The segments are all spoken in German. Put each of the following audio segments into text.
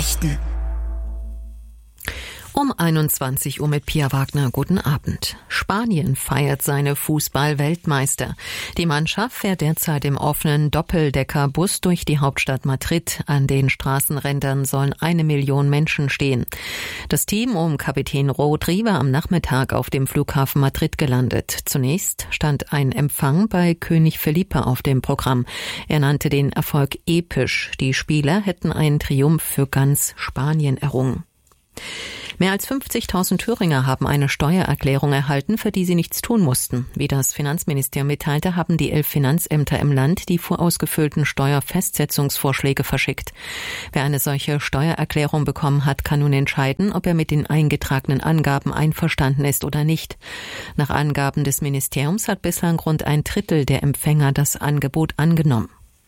Nachrichten. Um 21 Uhr mit Pia Wagner. Guten Abend. Spanien feiert seine Fußball-Weltmeister. Die Mannschaft fährt derzeit im offenen Doppeldeckerbus durch die Hauptstadt Madrid. An den Straßenrändern sollen 1 Million Menschen stehen. Das Team um Kapitän Rodri war am Nachmittag auf dem Flughafen Madrid gelandet. Zunächst stand ein Empfang bei König Felipe auf dem Programm. Er nannte den Erfolg episch. Die Spieler hätten einen Triumph für ganz Spanien errungen. Mehr als 50.000 Thüringer haben eine Steuererklärung erhalten, für die sie nichts tun mussten. Wie das Finanzministerium mitteilte, haben die 11 Finanzämter im Land die vorausgefüllten Steuerfestsetzungsvorschläge verschickt. Wer eine solche Steuererklärung bekommen hat, kann nun entscheiden, ob er mit den eingetragenen Angaben einverstanden ist oder nicht. Nach Angaben des Ministeriums hat bislang rund 1/3 der Empfänger das Angebot angenommen.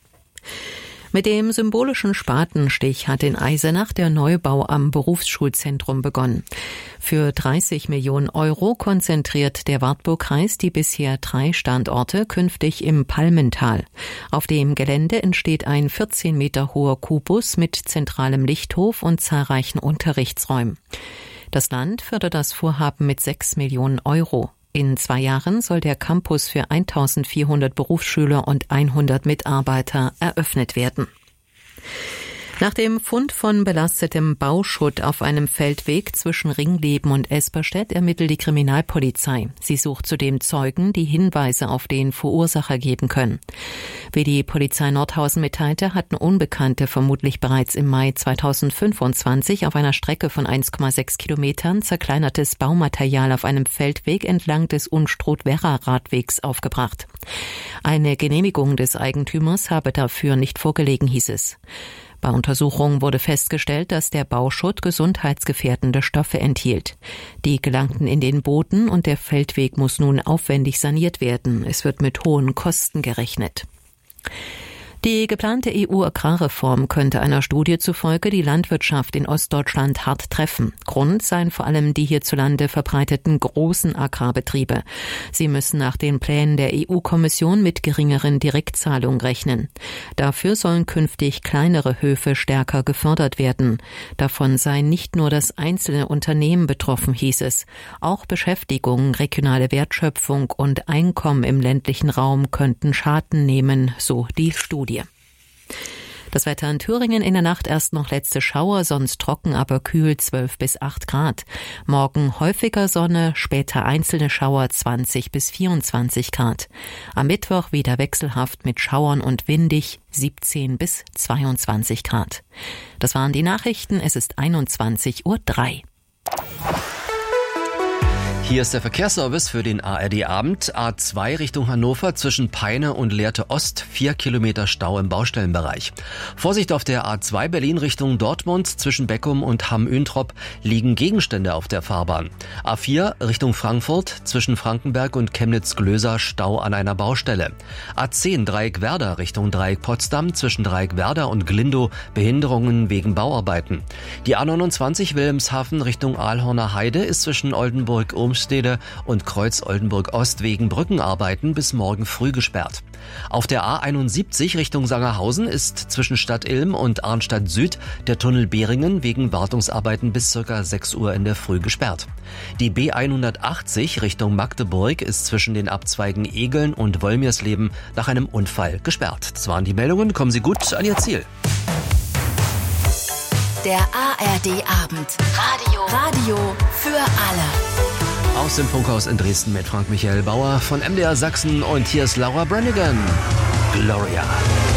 Mit dem symbolischen Spatenstich hat in Eisenach der Neubau am Berufsschulzentrum begonnen. Für 30 Millionen Euro konzentriert der Wartburgkreis die bisher 3 Standorte künftig im Palmental. Auf dem Gelände entsteht ein 14 Meter hoher Kubus mit zentralem Lichthof und zahlreichen Unterrichtsräumen. Das Land fördert das Vorhaben mit 6 Millionen Euro. In 2 Jahren soll der Campus für 1400 Berufsschüler und 100 Mitarbeiter eröffnet werden. Nach dem Fund von belastetem Bauschutt auf einem Feldweg zwischen Ringleben und Esperstedt ermittelt die Kriminalpolizei. Sie sucht zudem Zeugen, die Hinweise auf den Verursacher geben können. Wie die Polizei Nordhausen mitteilte, hatten Unbekannte vermutlich bereits im Mai 2025 auf einer Strecke von 1,6 Kilometern zerkleinertes Baumaterial auf einem Feldweg entlang des Unstrut-Werra-Radwegs aufgebracht. Eine Genehmigung des Eigentümers habe dafür nicht vorgelegen, hieß es. Bei Untersuchungen wurde festgestellt, dass der Bauschutt gesundheitsgefährdende Stoffe enthielt. Die gelangten in den Boden und der Feldweg muss nun aufwendig saniert werden. Es wird mit hohen Kosten gerechnet. Die geplante EU-Agrarreform könnte einer Studie zufolge die Landwirtschaft in Ostdeutschland hart treffen. Grund seien vor allem die hierzulande verbreiteten großen Agrarbetriebe. Sie müssen nach den Plänen der EU-Kommission mit geringeren Direktzahlungen rechnen. Dafür sollen künftig kleinere Höfe stärker gefördert werden. Davon sei nicht nur das einzelne Unternehmen betroffen, hieß es. Auch Beschäftigung, regionale Wertschöpfung und Einkommen im ländlichen Raum könnten Schaden nehmen, so die Studie. Das Wetter in Thüringen: in der Nacht erst noch letzte Schauer, sonst trocken, aber kühl 12 bis 8 Grad. Morgen häufiger Sonne, später einzelne Schauer 20 bis 24 Grad. Am Mittwoch wieder wechselhaft mit Schauern und windig 17 bis 22 Grad. Das waren die Nachrichten. Es ist 21:03 Uhr. Hier ist der Verkehrsservice für den ARD-Abend. A2 Richtung Hannover zwischen Peine und Lehrte Ost, 4 Kilometer Stau im Baustellenbereich. Vorsicht auf der A2 Berlin Richtung Dortmund zwischen Beckum und Hamm-Üntrop liegen Gegenstände auf der Fahrbahn. A4 Richtung Frankfurt zwischen Frankenberg und Chemnitz-Glöser Stau an einer Baustelle. A10 Dreieck Werder Richtung Dreieck Potsdam zwischen Dreieck Werder und Glindow Behinderungen wegen Bauarbeiten. Die A29 Wilhelmshaven Richtung Aalhorner Heide ist zwischen Oldenburg-Umstede und Kreuz Oldenburg-Ost wegen Brückenarbeiten bis morgen früh gesperrt. Auf der A71 Richtung Sangerhausen ist zwischen Stadt Ilm und Arnstadt Süd der Tunnel Behringen wegen Wartungsarbeiten bis ca. 6 Uhr in der Früh gesperrt. Die B180 Richtung Magdeburg ist zwischen den Abzweigen Egeln und Wolmirsleben nach einem Unfall gesperrt. Das waren die Meldungen. Kommen Sie gut an Ihr Ziel. Der ARD-Abend. Radio für alle. Aus dem Funkhaus in Dresden mit Frank Michael Bauer von MDR Sachsen und hier ist Laura Branigan. Gloria.